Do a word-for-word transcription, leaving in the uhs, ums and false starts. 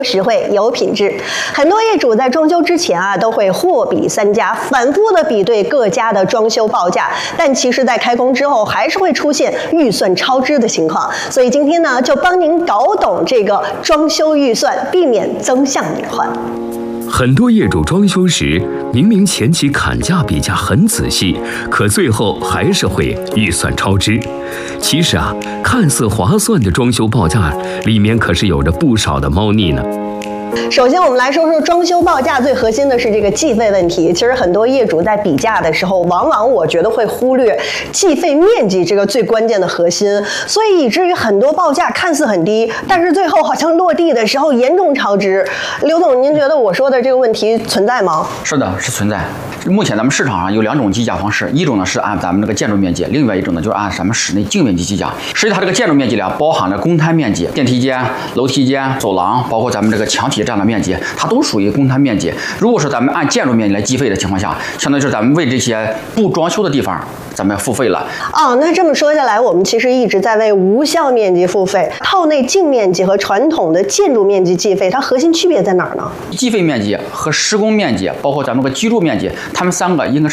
实惠有品质，很多业主在装修之前啊，都会货比三家，反复的比对各家的装修报价，但其实，在开工之后，还是会出现预算超支的情况。所以今天呢，就帮您搞懂这个装修预算，避免增项隐患。 很多业主装修时，明明前期砍价比价很仔细，可最后还是会预算超支。其实啊，看似划算的装修报价里面可是有着不少的猫腻呢。 首先，我们来说说装修报价最核心的是这个计费问题。其实很多业主在比价的时候，往往我觉得会忽略计费面积这个最关键的核心，所以以至于很多报价看似很低，但是最后好像落地的时候严重超支。刘总，您觉得我说的这个问题存在吗？ 是的，是存在。目前咱们市场上有两种计价方式，一种呢是按咱们这个建筑面积，另外一种呢就是按咱们室内净面积计价。实际它这个建筑面积呢，包含了公摊面积、电梯间、楼梯间、走廊，包括咱们这个墙体占的面积，它都属于公摊面积。如果是咱们按建筑面积来计费的情况下，相当于是咱们为这些不装修的地方，咱们付费了。 哦，那这么说下来，我们其实一直在为无效面积付费。套内净面积和传统的建筑面积计费，它核心区别在哪儿呢？ 计费面积和施工面积，包括咱们这个居住面积，它们三个应该是